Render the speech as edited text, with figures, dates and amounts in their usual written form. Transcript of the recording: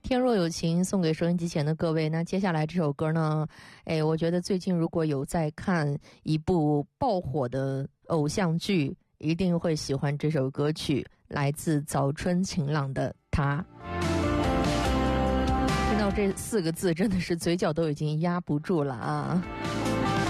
天若有情送给收音机前的各位。那接下来这首歌呢，我觉得最近如果有在看一部爆火的偶像剧，一定会喜欢这首歌曲，来自早春晴朗的他。听到这4个字真的是嘴角都已经压不住了啊。